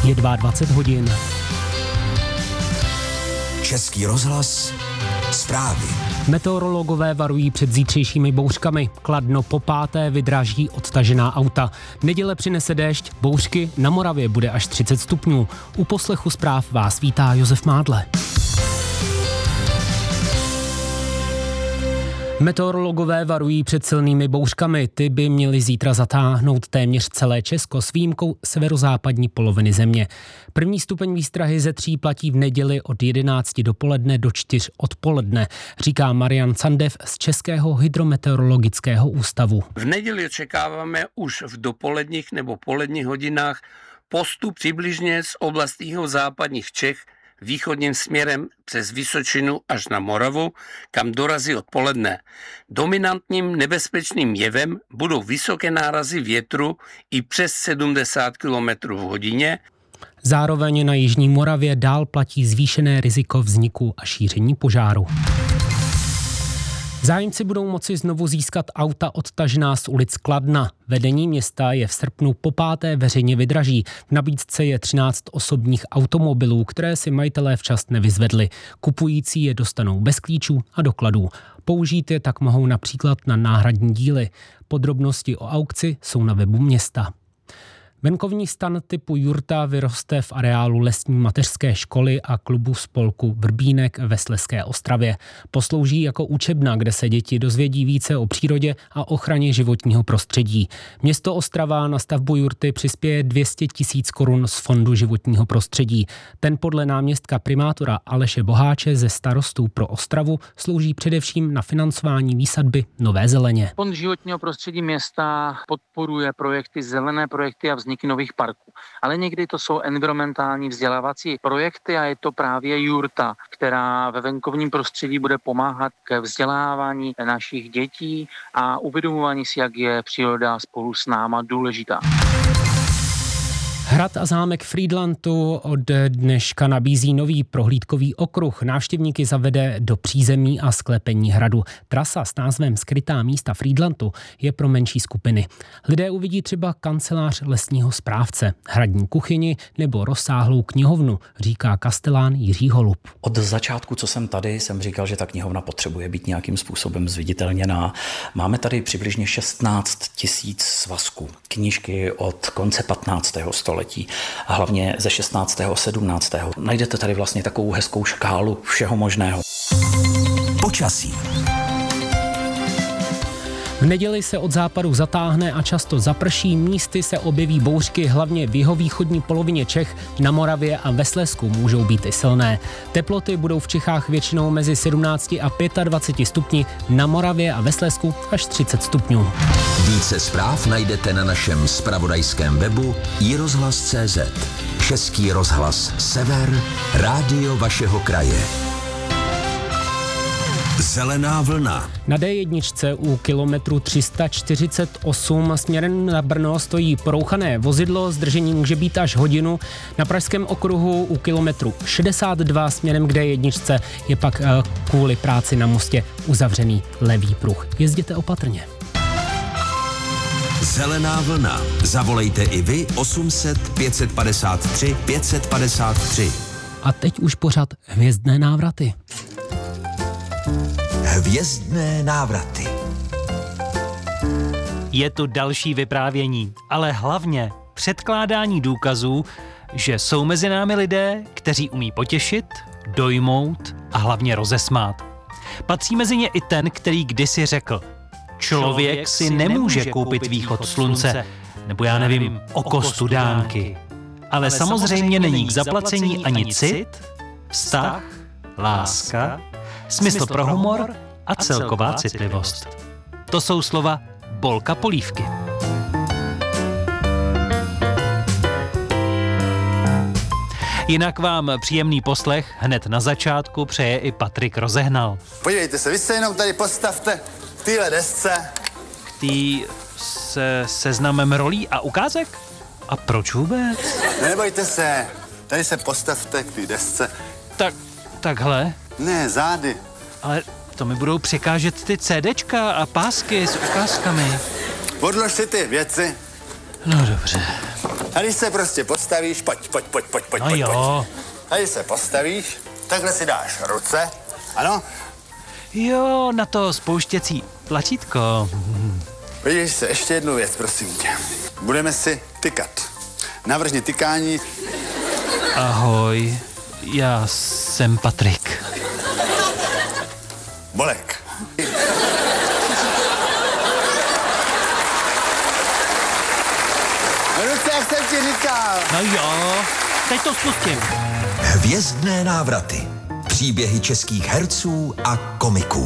Je 22 hodin. Český rozhlas, zprávy. Meteorologové varují před zítřejšími bouřkami. Kladno po páté vydráží odtažená auta. Neděle přinese déšť, bouřky, na Moravě bude až 30 stupňů. U poslechu zpráv vás vítá Josef Mádle. Meteorologové varují před silnými bouřkami. Ty by měly zítra zatáhnout téměř celé Česko s výjimkou severozápadní poloviny země. První stupeň výstrahy ze 3 platí v neděli od 11 dopoledne do 4 odpoledne, říká Marian Candev z Českého hydrometeorologického ústavu. V neděli očekáváme už v dopoledních nebo poledních hodinách postup přibližně z oblastí západních Čech východním směrem přes Vysočinu až na Moravu, kam dorazí odpoledne. Dominantním nebezpečným jevem budou vysoké nárazy větru i přes 70 km v hodině. Zároveň na jižní Moravě dál platí zvýšené riziko vzniku a šíření požáru. Zájemci budou moci znovu získat auta odtažená z ulic Kladna. Vedení města je v srpnu po páté veřejně vydraží. V nabídce je 13 osobních automobilů, které si majitelé včas nevyzvedli. Kupující je dostanou bez klíčů a dokladů. Použít je tak mohou například na náhradní díly. Podrobnosti o aukci jsou na webu města. Venkovní stan typu jurta vyroste v areálu lesní mateřské školy a klubu spolku Vrbínek ve Slezské Ostravě. Poslouží jako učebna, kde se děti dozvědí více o přírodě a ochraně životního prostředí. Město Ostrava na stavbu jurty přispěje 200 000 korun z Fondu životního prostředí. Ten podle náměstka primátora Aleše Boháče ze Starostů pro Ostravu slouží především na financování výsadby nové zeleně. Fond životního prostředí města podporuje projekty, zelené projekty a vzniky nových parků. Ale někdy to jsou environmentální vzdělávací projekty a je to právě jurta, která ve venkovním prostředí bude pomáhat ke vzdělávání našich dětí a uvědomování si, jak je příroda spolu s náma důležitá. Hrad a zámek Frýdlantu od dneška nabízí nový prohlídkový okruh. Návštěvníky zavede do přízemí a sklepení hradu. Trasa s názvem Skrytá místa Frýdlantu je pro menší skupiny. Lidé uvidí třeba kancelář lesního správce, hradní kuchyni nebo rozsáhlou knihovnu, říká kastelán Jiří Holub. Od začátku, co jsem tady, jsem říkal, že ta knihovna potřebuje být nějakým způsobem zviditelněná. Máme tady přibližně 16 000 svazků. Knížky od konce 15. století. A hlavně ze 16. a 17. Najdete tady vlastně takovou hezkou škálu všeho možného. Počasí. V neděli se od západu zatáhne a často zaprší, místy se objeví bouřky, hlavně v jihovýchodní polovině Čech, na Moravě a ve Slezsku můžou být i silné. Teploty budou v Čechách většinou mezi 17 a 25 stupni, na Moravě a ve Slezsku až 30 stupňů. Více zpráv najdete na našem zpravodajském webu iRozhlas.cz. Český rozhlas Sever, rádio vašeho kraje. Zelená vlna. Na D1 u kilometru 348 směrem na Brno stojí porouchané vozidlo, zdržení může být až hodinu. Na Pražském okruhu u kilometru 62 směrem k D1 je pak kvůli práci na mostě uzavřený levý pruh. Jezděte opatrně. Zelená vlna. Zavolejte i vy 800 553 553. A teď už pořad Hvězdné návraty. Hvězdné návraty. Je tu další vyprávění, ale hlavně předkládání důkazů, že jsou mezi námi lidé, kteří umí potěšit, dojmout a hlavně rozesmát. Patří mezi ně i ten, který kdysi řekl: člověk si nemůže koupit východ slunce, nebo já nevím, oko studánky. Ale samozřejmě není k zaplacení ani cit, vztah, láska, smysl pro humor a celková citlivost. To jsou slova Bolka Polívky. Jinak vám příjemný poslech hned na začátku přeje i Patrik Rozehnal. Podívejte se, vy se jenom tady postavte v téhle desce. K tý se seznamem rolí a ukázek? A proč vůbec? Nebojte se, tady se postavte k té desce. Takhle? Ne, zády. Ale to mi budou překážet ty CDčka a pásky s ukázkami. Odlož si ty věci. No dobře. Tady se prostě postavíš, pojď. No jo. Tady se postavíš, takhle si dáš ruce, ano? Jo, na to spouštěcí tlačítko. Vidíš se, ještě jednu věc, prosím tě. Budeme si tykat. Navrhni tykání. Ahoj, já jsem Patrik. Bolek. Ruce, jak jsem ti říkal. No jo, teď to spustím. Hvězdné návraty. Příběhy českých herců a komiků.